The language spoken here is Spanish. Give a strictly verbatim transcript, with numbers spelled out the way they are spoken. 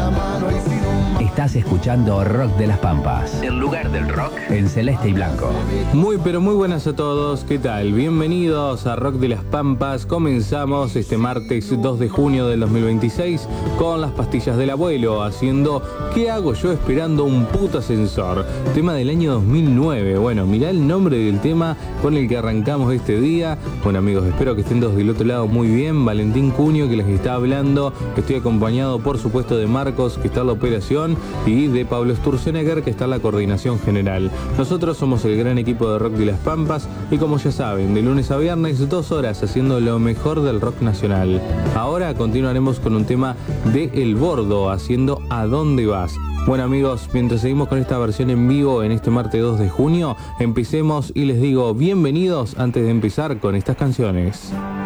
Estás escuchando Rock de las Pampas, el lugar del rock en celeste y blanco. Muy pero muy buenas a todos, ¿qué tal? Bienvenidos a Rock de las Pampas. Comenzamos este martes dos de junio del dos mil veintiséis con Las Pastillas del Abuelo, haciendo ¿Qué hago yo esperando un puto ascensor? Tema del año dos mil nueve. Bueno, mirá el nombre del tema con el que arrancamos este día. Bueno amigos, espero que estén todos del otro lado muy bien. Valentín Cuño que les está hablando. Estoy acompañado por supuesto de Marcos, que está en la operación, y de Pablo Sturzenegger, que está en la coordinación general. Nosotros somos el gran equipo de Rock de las Pampas y como ya saben, de lunes a viernes, dos horas haciendo lo mejor del rock nacional. Ahora continuaremos con un tema de El Bordo, haciendo ¿A dónde vas? Bueno amigos, mientras seguimos con esta versión en vivo en este martes dos de junio, empecemos y les digo bienvenidos antes de empezar con estas canciones.